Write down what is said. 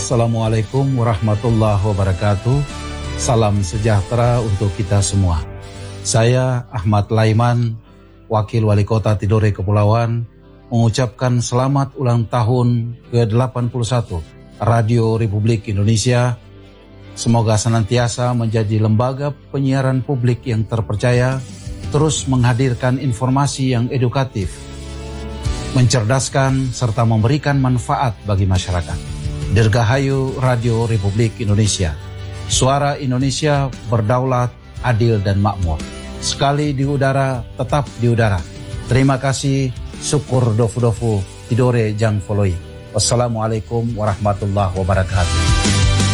Assalamualaikum warahmatullahi wabarakatuh. Salam sejahtera untuk kita semua. Saya Ahmad Laiman, Wakil Wali Kota Tidore Kepulauan, mengucapkan selamat ulang tahun ke-81 Radio Republik Indonesia. Semoga senantiasa menjadi lembaga penyiaran publik yang terpercaya, terus menghadirkan informasi yang edukatif, mencerdaskan, serta memberikan manfaat bagi masyarakat. Dirgahayu Radio Republik Indonesia. Suara Indonesia berdaulat, adil dan makmur. Sekali di udara, tetap di udara. Terima kasih, syukur dofu-dofu, tidore jang foloi. Wassalamualaikum warahmatullahi wabarakatuh.